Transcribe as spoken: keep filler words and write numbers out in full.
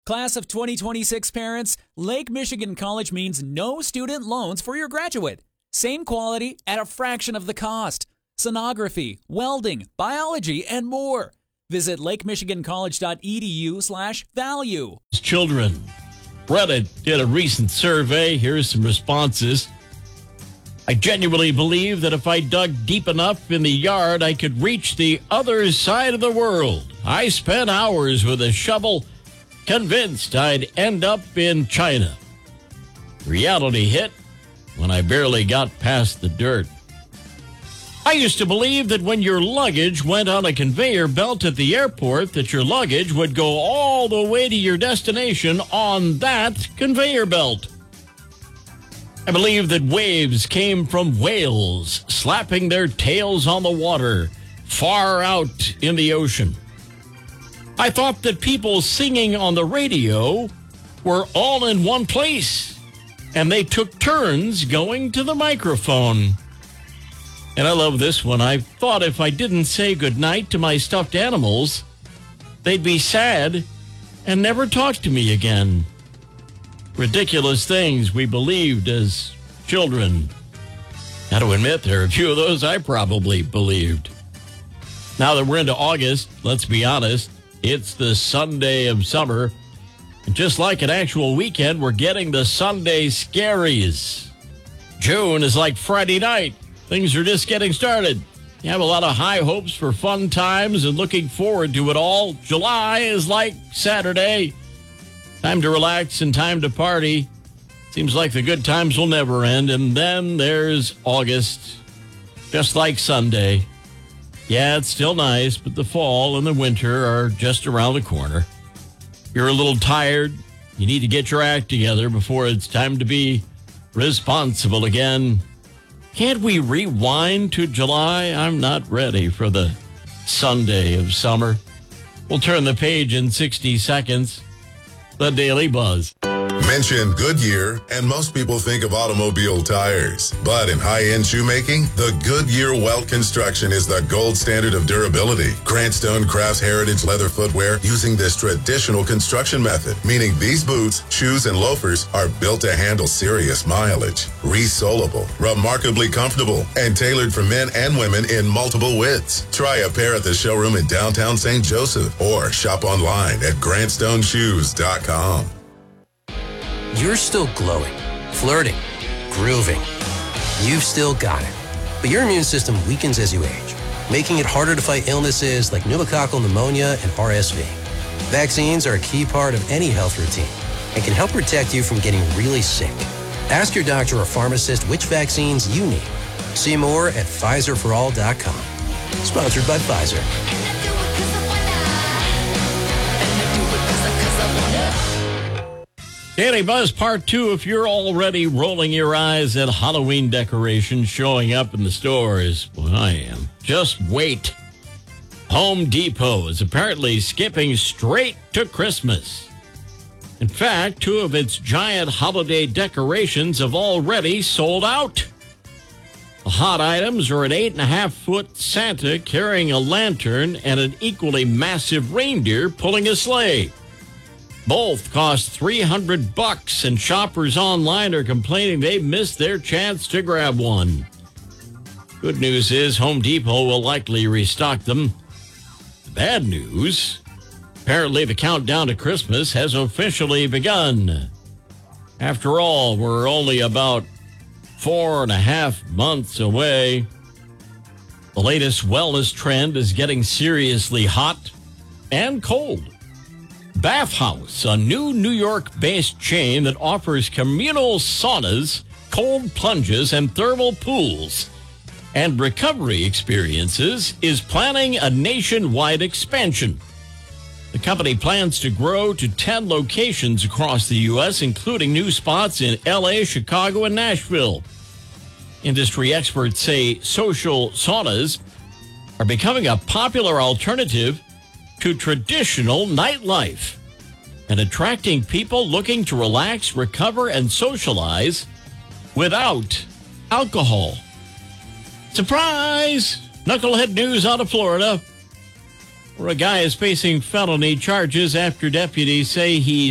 Class of twenty twenty-six parents, Lake Michigan College means no student loans for your graduate. Same quality at a fraction of the cost. Sonography, welding, biology, and more. Visit lakemichigancollege.edu slash value. Children. Reddit did a recent survey. Here's some responses. I genuinely believe that if I dug deep enough in the yard, I could reach the other side of the world. I spent hours with a shovel, convinced I'd end up in China. Reality hit when I barely got past the dirt. I used to believe that when your luggage went on a conveyor belt at the airport, that your luggage would go all the way to your destination on that conveyor belt. I believe that waves came from whales slapping their tails on the water far out in the ocean. I thought that people singing on the radio were all in one place, and they took turns going to the microphone. And I love this one. I thought if I didn't say goodnight to my stuffed animals, they'd be sad and never talk to me again. Ridiculous things we believed as children. Got to admit, there are a few of those I probably believed. Now that we're into August, let's be honest, it's the Sunday of summer. And just like an actual weekend, we're getting the Sunday scaries. June is like Friday night. Things are just getting started. You have a lot of high hopes for fun times and looking forward to it all. July is like Saturday. Time to relax and time to party. Seems like the good times will never end. And then there's August, just like Sunday. Yeah, it's still nice, but the fall and the winter are just around the corner. You're a little tired. You need to get your act together before it's time to be responsible again. Can't we rewind to July? I'm not ready for the Sunday of summer. We'll turn the page in sixty seconds. The Daily Buzz. Mention Goodyear, and most people think of automobile tires. But in high-end shoemaking, the Goodyear Welt Construction is the gold standard of durability. Grant Stone crafts heritage leather footwear using this traditional construction method, meaning these boots, shoes, and loafers are built to handle serious mileage. Resolable, remarkably comfortable, and tailored for men and women in multiple widths. Try a pair at the showroom in downtown Saint Joseph or shop online at grant stone shoes dot com. You're still glowing, flirting, grooving. You've still got it. But your immune system weakens as you age, making it harder to fight illnesses like pneumococcal pneumonia and R S V. Vaccines are a key part of any health routine and can help protect you from getting really sick. Ask your doctor or pharmacist which vaccines you need. See more at Pfizer for all dot com. Sponsored by Pfizer. Daily Buzz Part two. If you're already rolling your eyes at Halloween decorations showing up in the stores, well, I am. Just wait. Home Depot is apparently skipping straight to Christmas. In fact, two of its giant holiday decorations have already sold out. The hot items are an eight and a half foot Santa carrying a lantern and an equally massive reindeer pulling a sleigh. Both cost three hundred bucks, and shoppers online are complaining they missed their chance to grab one. Good news is Home Depot will likely restock them. Bad news, apparently the countdown to Christmas has officially begun. After all, we're only about four and a half months away. The latest wellness trend is getting seriously hot and cold. Bath House, a new New York-based chain that offers communal saunas, cold plunges, and thermal pools, and recovery experiences, is planning a nationwide expansion. The company plans to grow to ten locations across the U S, including new spots in L A, Chicago, and Nashville. Industry experts say social saunas are becoming a popular alternative to traditional nightlife and attracting people looking to relax, recover, and socialize without alcohol. Surprise! Knucklehead news out of Florida, where a guy is facing felony charges after deputies say he